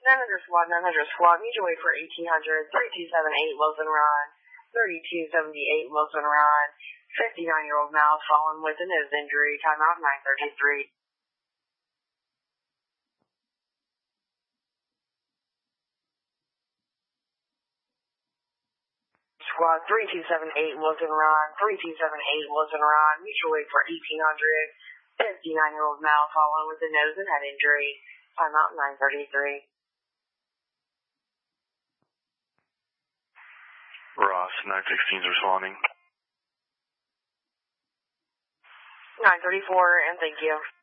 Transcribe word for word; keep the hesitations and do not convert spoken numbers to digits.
nine hundred SWAT, nine hundred SWAT, mutual wait for eighteen hundred, three two seven eight Wilson Run, thirty-two seventy-eight Wilson Run, fifty-nine-year-old male fallen with a nose injury, timeout nine thirty-three. Squad three two seven eight Wilson Run, three two seven eight Wilson Run, mutual wait for eighteen hundred, fifty-nine-year-old male fallen with a nose and head injury, timeout nine thirty-three. Ross, nine sixteen is responding. nine thirty-four, and thank you.